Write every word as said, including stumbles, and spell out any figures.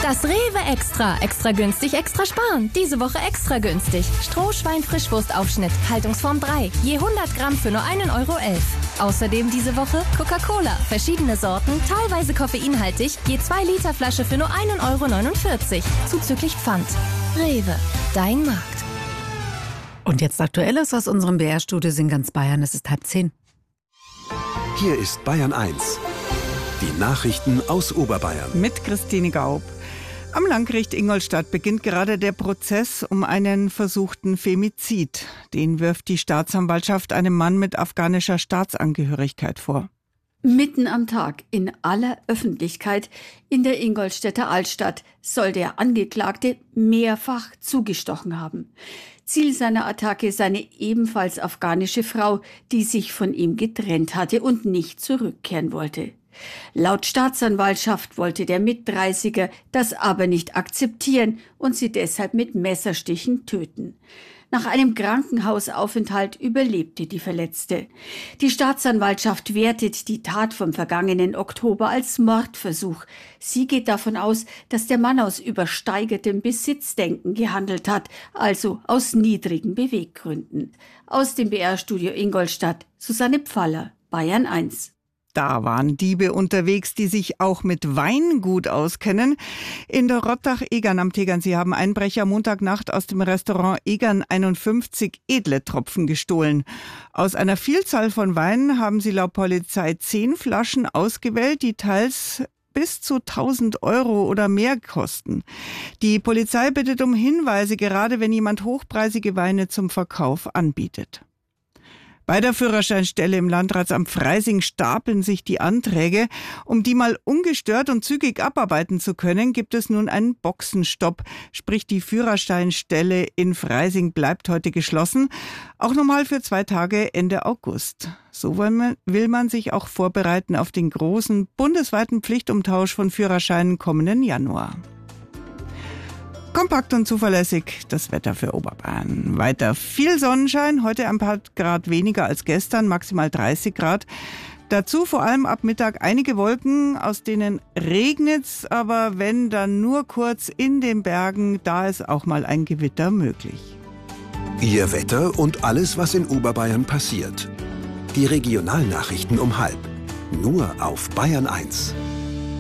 Das Rewe Extra. Extra günstig, extra sparen. Diese Woche extra günstig. Strohschwein-Frischwurstaufschnitt. Haltungsform drei. Je hundert Gramm für nur einen Euro elf. Außerdem diese Woche Coca-Cola. Verschiedene Sorten, teilweise koffeinhaltig. Je zwei Liter Flasche für nur einen Euro neunundvierzig. Zuzüglich Pfand. Rewe. Dein Markt. Und jetzt Aktuelles aus unserem B R-Studio in ganz Bayern. Es ist halb zehn. Hier ist Bayern eins. Die Nachrichten aus Oberbayern. Mit Christine Gaub. Am Landgericht Ingolstadt beginnt gerade der Prozess um einen versuchten Femizid. Den wirft die Staatsanwaltschaft einem Mann mit afghanischer Staatsangehörigkeit vor. Mitten am Tag, in aller Öffentlichkeit, in der Ingolstädter Altstadt, soll der Angeklagte mehrfach zugestochen haben. Ziel seiner Attacke seine ebenfalls afghanische Frau, die sich von ihm getrennt hatte und nicht zurückkehren wollte. Laut Staatsanwaltschaft wollte der Mitdreißiger das aber nicht akzeptieren und sie deshalb mit Messerstichen töten. Nach einem Krankenhausaufenthalt überlebte die Verletzte. Die Staatsanwaltschaft wertet die Tat vom vergangenen Oktober als Mordversuch. Sie geht davon aus, dass der Mann aus übersteigertem Besitzdenken gehandelt hat, also aus niedrigen Beweggründen. Aus dem B R-Studio Ingolstadt, Susanne Pfaller, Bayern eins. Da waren Diebe unterwegs, die sich auch mit Wein gut auskennen. In der Rottach-Egern am Tegernsee haben Einbrecher Montagnacht aus dem Restaurant Egern einundfünfzig edle Tropfen gestohlen. Aus einer Vielzahl von Weinen haben sie laut Polizei zehn Flaschen ausgewählt, die teils bis zu tausend Euro oder mehr kosten. Die Polizei bittet um Hinweise, gerade wenn jemand hochpreisige Weine zum Verkauf anbietet. Bei der Führerscheinstelle im Landratsamt Freising stapeln sich die Anträge. Um die mal ungestört und zügig abarbeiten zu können, gibt es nun einen Boxenstopp. Sprich, die Führerscheinstelle in Freising bleibt heute geschlossen. Auch nochmal für zwei Tage Ende August. So will man sich auch vorbereiten auf den großen bundesweiten Pflichtumtausch von Führerscheinen kommenden Januar. Kompakt und zuverlässig das Wetter für Oberbayern. Weiter viel Sonnenschein, heute ein paar Grad weniger als gestern, maximal dreißig Grad. Dazu vor allem ab Mittag einige Wolken, aus denen regnet's, aber wenn, dann nur kurz in den Bergen, da ist auch mal ein Gewitter möglich. Ihr Wetter und alles, was in Oberbayern passiert. Die Regionalnachrichten um halb. Nur auf Bayern eins.